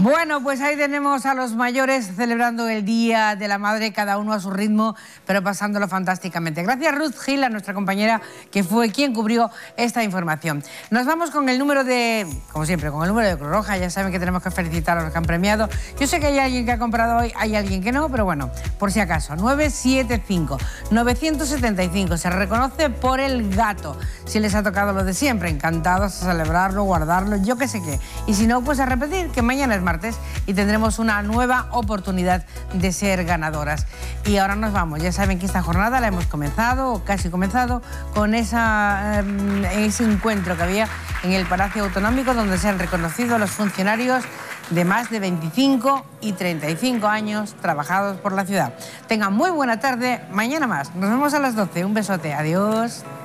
Bueno, pues ahí tenemos a los mayores celebrando el Día de la Madre, cada uno a su ritmo, pero pasándolo fantásticamente. Gracias Ruth Gil, a nuestra compañera, que fue quien cubrió esta información. Nos vamos con el número de, como siempre, con el número de Cruz Roja. Ya saben que tenemos que felicitar a los que han premiado. Yo sé que hay alguien que ha comprado hoy, hay alguien que no, pero bueno, por si acaso. 975-975, se reconoce por el gato. Si les ha tocado lo de siempre, encantados a celebrarlo, guardarlo, yo qué sé qué. Y si no, pues a repetir, que mañana es martes y tendremos una nueva oportunidad de ser ganadoras. Y ahora nos vamos. Ya saben que esta jornada la hemos comenzado, o casi comenzado, con ese encuentro que había en el Palacio Autonómico, donde se han reconocido a los funcionarios de más de 25 y 35 años trabajados por la ciudad. Tengan muy buena tarde, mañana más. Nos vemos a las 12. Un besote, adiós.